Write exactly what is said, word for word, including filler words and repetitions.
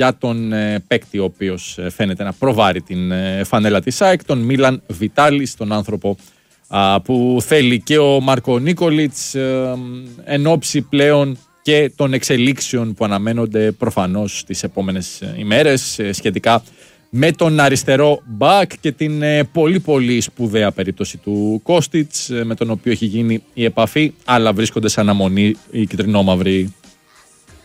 για τον παίκτη ο οποίος φαίνεται να προβάρει την φανέλα της ΑΕΚ, τον Μίλαν Βιτάλης, τον άνθρωπο που θέλει και ο Μάρκο Νίκολιτς εν ώψη πλέον και των εξελίξεων που αναμένονται προφανώς τις επόμενες ημέρες σχετικά με τον αριστερό μπακ και την πολύ πολύ σπουδαία περίπτωση του Κώστιτς, με τον οποίο έχει γίνει η επαφή, αλλά βρίσκονται σε αναμονή οι κυτρινόμαυροι.